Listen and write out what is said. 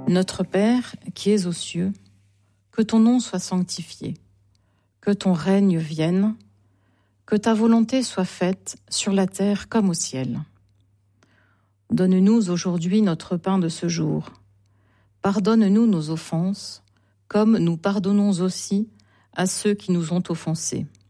Notre Père, qui es aux cieux, que ton nom soit sanctifié, que ton règne vienne, que ta volonté soit faite sur la terre comme au ciel. Donne-nous aujourd'hui notre pain de ce jour. Pardonne-nous nos offenses, comme nous pardonnons aussi à ceux qui nous ont offensés.